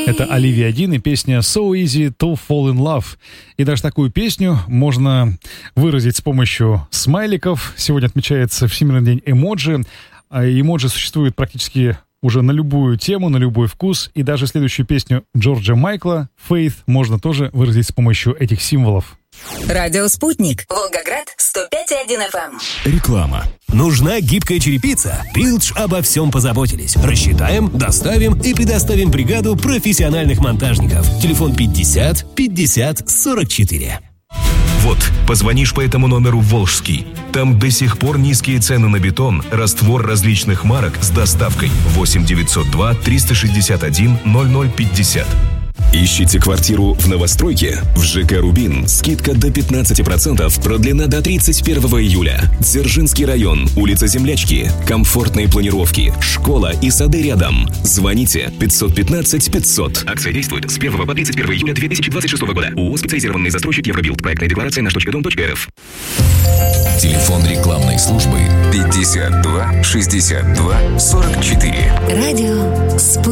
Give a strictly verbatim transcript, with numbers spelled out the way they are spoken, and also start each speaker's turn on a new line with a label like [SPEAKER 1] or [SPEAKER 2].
[SPEAKER 1] Это Оливия Дин и песня «So Easy to Fall in Love». И даже такую песню можно выразить с помощью смайликов. Сегодня отмечается Всемирный день эмоджи. А эмоджи существуют практически уже на любую тему, на любой вкус. И даже следующую песню Джорджа Майкла «Faith» можно тоже выразить с помощью этих символов.
[SPEAKER 2] Радио «Спутник». Волгоград, сто пять и один эф эм.
[SPEAKER 3] Реклама. Нужна гибкая черепица? Пилдж обо всем позаботились. Рассчитаем, доставим и предоставим бригаду профессиональных монтажников. Телефон пятьдесят пятьдесят сорок четыре.
[SPEAKER 4] Вот, позвонишь по этому номеру в Волжский. Там до сих пор низкие цены на бетон, раствор различных марок с доставкой. восемь девятьсот два триста шестьдесят один ноль ноль пятьдесят.
[SPEAKER 5] Ищите квартиру в новостройке? В ЖК «Рубин» скидка до пятнадцать процентов продлена до тридцать первого июля. Дзержинский район, улица Землячки, комфортные планировки, школа и сады рядом. Звоните пятьсот пятнадцать пятьсот.
[SPEAKER 6] Акция действует с первого по тридцать первого июля две тысячи двадцать шестого года. ООО «Специализированный застройщик Евробилд». Проектная декларация наш точка дом точка эр эф.
[SPEAKER 7] Телефон рекламной службы пятьдесят два шестьдесят два сорок четыре.
[SPEAKER 2] Радио «Спутник».